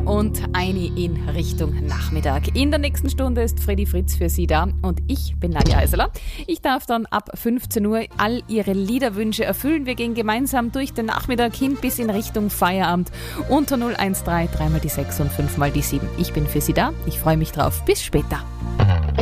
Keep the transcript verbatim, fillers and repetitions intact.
und eine in Richtung Nachmittag. In der nächsten Stunde ist Freddy Fritz für Sie da und ich bin Nadja Eiseler. Ich darf dann ab fünfzehn Uhr all Ihre Liederwünsche erfüllen. Wir gehen gemeinsam durch den Nachmittag hin bis in Richtung Feierabend unter null eins drei, drei mal die sechs und fünf mal die sieben. Ich bin für Sie da. Ich freue mich drauf. Bis später.